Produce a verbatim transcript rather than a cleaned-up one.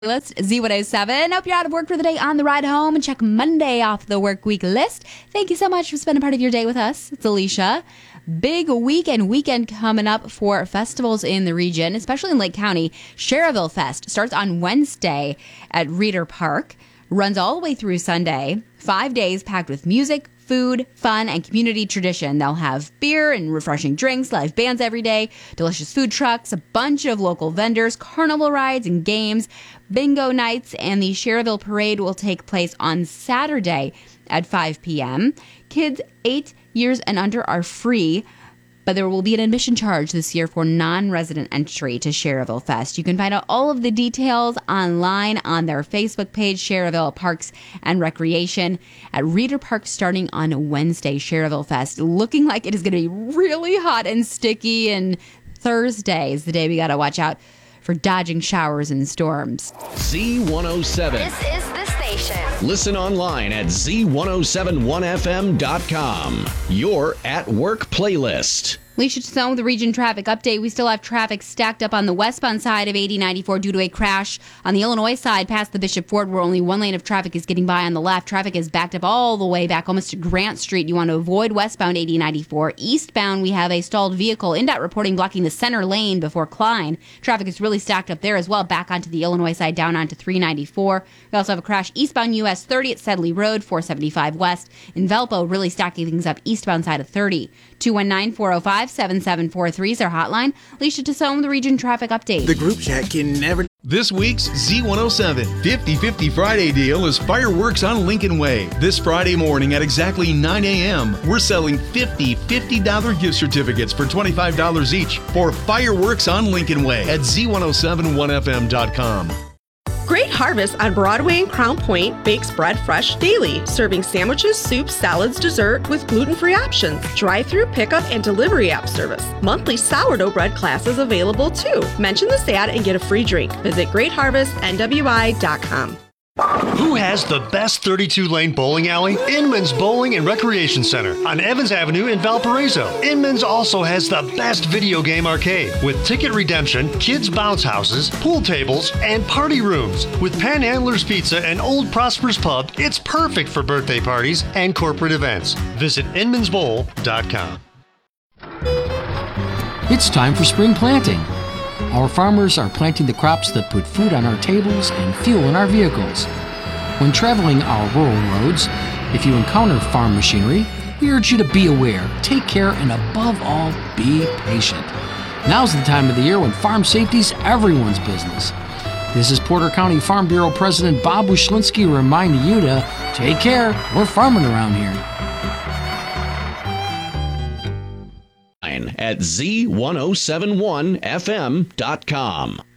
List Z one oh seven. Hope you're out of work for the day on the ride home and check Monday off the work week list. Thank you so much for spending part of your day with us. It's Alicia. Big weekend weekend coming up for festivals in the region, especially in Lake County. Cherville Fest starts on Wednesday at Reeder Park, runs all the way through Sunday. Five days packed with music, food, fun, and community tradition. They'll have beer and refreshing drinks, live bands every day, delicious food trucks, a bunch of local vendors, carnival rides and games, bingo nights, and the Cherville Parade will take place on Saturday at five p.m. Kids eight years and under are free, but there will be an admission charge this year for non-resident entry to Cherville Fest. You can find out all of the details online on their Facebook page, Cherville Parks and Recreation, at Reeder Park starting on Wednesday. Cherville Fest looking like it is going to be really hot and sticky, and Thursday is the day we got to watch out for dodging showers and storms. Z one oh seven. This is the station. Listen online at Z ten seventy-one F M dot com. Your at work playlist. Alicia Tassone with the region traffic update. We still have traffic stacked up on the westbound side of eighty ninety-four due to a crash on the Illinois side past the Bishop Ford, where only one lane of traffic is getting by on the left. Traffic is backed up all the way back almost to Grant Street. You want to avoid westbound eighty ninety-four. Eastbound, we have a stalled vehicle. N D O T reporting blocking the center lane before Klein. Traffic is really stacked up there as well, back onto the Illinois side, down onto three ninety-four. We also have a crash eastbound U S thirty at Sedley Road, four seventy-five west. In Valpo, really stacking things up eastbound side of thirty. two one nine, four oh five, seven seven four three is our hotline. Alicia Tassone with the region traffic update. The group chat can never... This week's Z one oh seven fifty fifty Friday deal is fireworks on Lincoln Way. This Friday morning at exactly nine a.m., we're selling fifty fifty dollars gift certificates for twenty-five dollars each for fireworks on Lincoln Way at Z ten seventy-one F M dot com. Great Harvest on Broadway and Crown Point bakes bread fresh daily, serving sandwiches, soups, salads, dessert with gluten-free options. Drive-through pickup and delivery app service. Monthly sourdough bread classes available too. Mention this ad and get a free drink. Visit great harvest N W I dot com. Who has the best thirty-two lane bowling alley? Inman's Bowling and Recreation Center on Evans Avenue in Valparaiso. Inman's also has the best video game arcade with ticket redemption, kids bounce houses, pool tables, and party rooms. With Panhandler's Pizza and Old Prosper's Pub, it's perfect for birthday parties and corporate events. Visit inmans bowl dot com. It's time for spring planting. Our farmers are planting the crops that put food on our tables and fuel in our vehicles. When traveling our rural roads, if you encounter farm machinery, we urge you to be aware, take care, and above all, be patient. Now's the time of the year when farm safety's everyone's business. This is Porter County Farm Bureau President Bob Wyszlinski reminding you to take care. We're farming around here. At Z ten seventy-one F M dot com.